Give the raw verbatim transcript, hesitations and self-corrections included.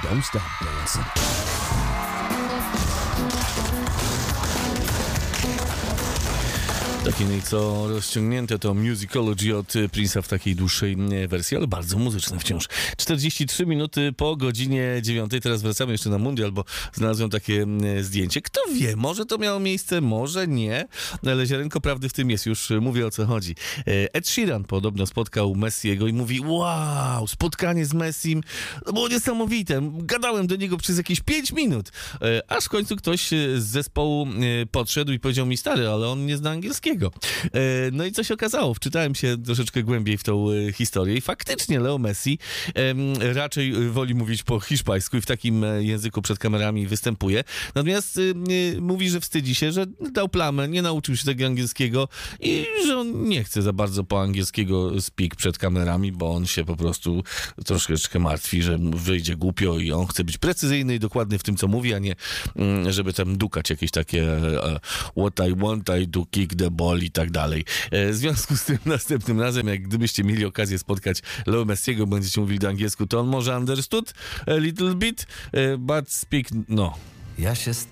Don't stop dancing. Takie nieco rozciągnięte to Musicology od Prince'a w takiej dłuższej wersji, ale bardzo muzyczne wciąż. czterdzieści trzy minuty po godzinie dziewiątej. Teraz wracamy jeszcze na mundial, bo znalazłem takie zdjęcie. Kto wie, może to miało miejsce, może nie, ale ziarenko prawdy w tym jest. Już mówię, o co chodzi. Ed Sheeran podobno spotkał Messiego i mówi: wow, spotkanie z Messim było niesamowite. Gadałem do niego przez jakieś pięć minut. Aż w końcu ktoś z zespołu podszedł i powiedział mi: stary, ale on nie zna angielskiego. No i co się okazało? Wczytałem się troszeczkę głębiej w tą historię i faktycznie Leo Messi raczej woli mówić po hiszpańsku i w takim języku przed kamerami występuje. Natomiast mówi, że wstydzi się, że dał plamę, nie nauczył się tego angielskiego i że on nie chce za bardzo po angielskiego speak przed kamerami, bo on się po prostu troszeczkę martwi, że wyjdzie głupio i on chce być precyzyjny i dokładny w tym, co mówi, a nie żeby tam dukać jakieś takie what I want, I do kick the ball i tak dalej. W związku z tym następnym razem, jak gdybyście mieli okazję spotkać Leo Messiego, będziecie mówili do angielsku, to on może understood a little bit, but speak no. Ja się